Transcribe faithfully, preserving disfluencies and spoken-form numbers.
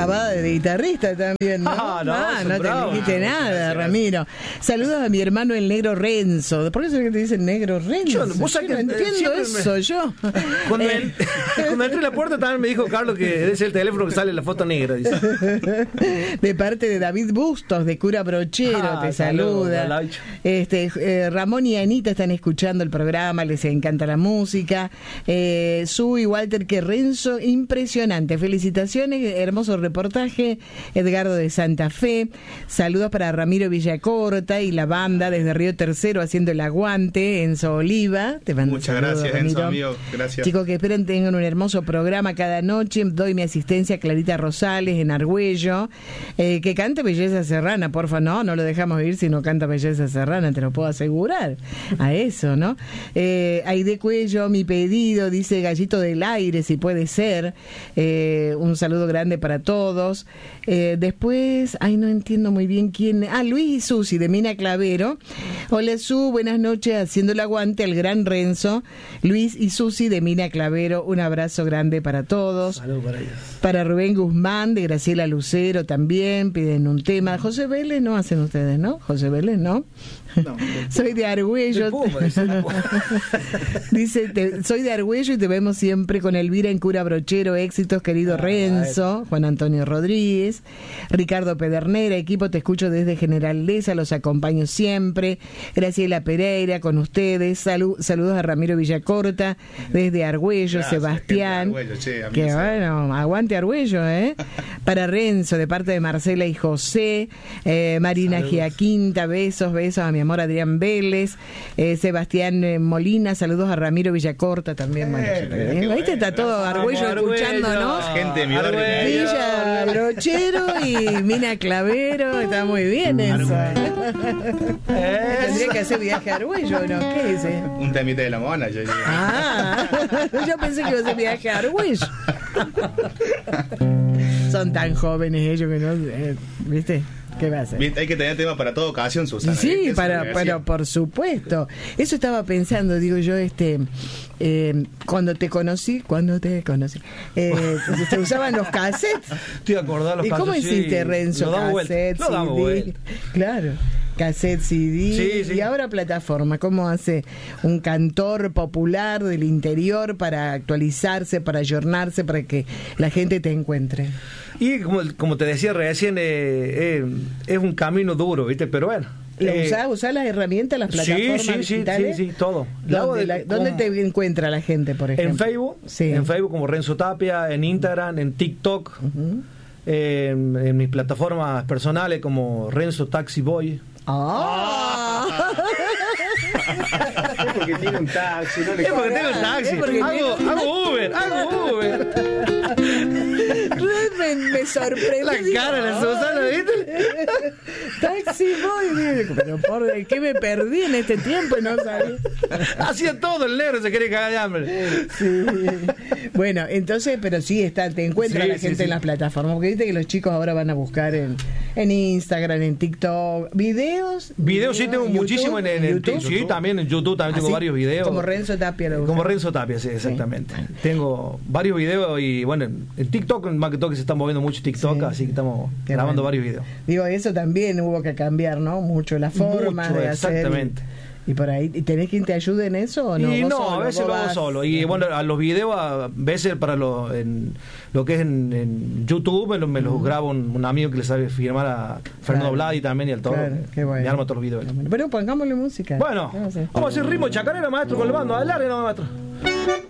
pavada de guitarrista también, ¿no? Ah, no, ah, no te bravo. dijiste nada, gracias. Ramiro. Saludos a mi hermano el negro Renzo. ¿Por qué es que te dicen negro Renzo? Yo, vos sabés Yo no que, eh, entiendo siempre eso, me- yo. Cuando, Eh, en- cuando entré a la puerta también me dijo Carlos que es el teléfono que sale la foto negra, dice. De parte de David Bustos, de Cura Brochero, Ah, te saludos, saluda. Laucho. Este, eh, Ramón y Anita están escuchando el programa, les encanta la música. Eh, Su y Walter, que Renzo, impresionante. Felicitaciones, hermoso reportaje. Edgardo de Santa Fe. Saludos para Ramiro Villacorta y la banda desde Río Tercero haciendo el aguante. Enzo Oliva. Te mando Muchas saludos, gracias, Enzo, Ramiro. amigo. Gracias. Chicos, que esperen tengan un hermoso programa cada noche. Doy mi asistencia a Clarita Rosales en Argüello. Eh, que cante Belleza Serrana, porfa. No, no lo dejamos ir si no canta Belleza Serrana, te lo puedo asegurar. A eso, ¿no? Eh, Aide Cuello, mi pedido, dice Gallito del Aire, si puede ser. Eh, un saludo grande para todos. Eh, después, ay, no entiendo muy bien quién. Ah, Luis y Susi, de Mina Clavero. Hola, Su, buenas noches, haciendo el aguante al gran Renzo. Luis y Susi, de Mina Clavero, un abrazo grande para todos. Saludos para ellos. Para Rubén Guzmán, de Graciela Lucero también, piden un tema. José Vélez no hacen ustedes, ¿no? José Vélez, ¿no? No, Soy de Argüello. Del Puma, dice el Puma. Dice, te- soy de Argüello y te vemos siempre con Elvira en Cura Brochero. Éxitos, querido Ah, Renzo. Juan Antonio Rodríguez. Ricardo Pedernera, equipo, te escucho desde General Leza, los acompaño siempre. Graciela Pereira, con ustedes. Salu- saludos a Ramiro Villacorta, desde Argüello. Gracias, Sebastián. gente de Argüello, che, a mí que me sabe. bueno, aguante Argüello, ¿eh? Para Renzo, de parte de Marcela y José. Eh, Marina Saludos. Giaquinta, besos, besos a mi amor Adrián Vélez. Eh, Sebastián eh, Molina, saludos a Ramiro Villacorta también. Bueno, Eh, eh, qué ¿viste? Está todo Vamos, Argüello Argüello. escuchando, ¿no? La gente de mi barrio. Argüello. Villa Brochero y Mina Clavero, está muy bien eso. Tendría que hacer viaje a Argüello, ¿no? ¿Qué es? eh? Un temita de la mona, yo diría. Ah, yo pensé que iba a hacer viaje a Argüello. Son tan jóvenes ellos que no, eh, ¿viste? ¿Qué va a hacer? Bien, hay que tener tema para toda ocasión, Susana. Sí, ¿viste? Eso es lo para, que pero decía. por supuesto. Eso estaba pensando, digo yo, este, eh, cuando te conocí, cuando te conocí, eh, se usaban los cassettes. Estoy acordado los ¿Y cómo casos, sí. hiciste, Renzo? Lo damos vuelta. Cassette, Lo damos C D. vuelta. Claro. Cassette, C D. Sí, sí. Y ahora plataforma. ¿Cómo hace un cantor popular del interior para actualizarse, para ayornarse, para que la gente te encuentre? Y como, como te decía recién, eh, eh, es un camino duro, ¿viste? Pero bueno. ¿Lo eh, usás, usás las herramientas, las sí, plataformas sí, sí, digitales? sí, sí, todo. Lo hago ¿Dónde, de- la- ¿dónde con- te encuentra la gente, por ejemplo? En Facebook, Sí. en Facebook como Renzo Tapia, en Instagram, en TikTok, Ujú. eh, en, en mis plataformas personales como Renzo Taxi Boy. ¡Ah! Es porque tiene un taxi, no le Es porque tengo el taxi. Es porque Hago, tiene- hago Uber, hago Uber. me, me sorprende. La cara de la Susana, ¿viste? Taxi Boy. Digo, pero por ¿qué me perdí en este tiempo? Y no sabía. Hacía todo el negro, se quiere cagar de hambre. Sí. Bueno, entonces, pero sí está, te encuentra Sí, la sí, gente sí. en las plataformas. Porque viste que los chicos ahora van a buscar en, en Instagram, en TikTok, videos. Videos sí tengo en muchísimo en, en, en YouTube. sí, también en YouTube también tengo Así, varios videos. Como Renzo Tapia lo Como usa. Renzo Tapia, sí, exactamente. Tengo varios videos y bueno, en, en TikTok, más que todo que se están moviendo mucho TikTok, Sí. así que estamos Qué grabando bueno. varios videos. Digo, eso también hubo que cambiar, ¿no? Mucho la forma Mucho, de hacer. exactamente. Y por ahí, ¿y tenés quien te ayude en eso o no? Y ¿Vos no, solo, a veces vos lo hago vas? solo. Y bueno, a los videos, a veces para lo, en, lo que es en, en YouTube, me, lo, me los grabo un, un amigo que le sabe firmar a Fernando Claro. Bladi también y al todo. Claro, qué bueno. Me arma todos los videos. Bueno, pongámosle música. Bueno, ¿Qué vamos a hacer? vamos a hacer ritmo chacarera, maestro, con el bando. Adelante, no, maestro.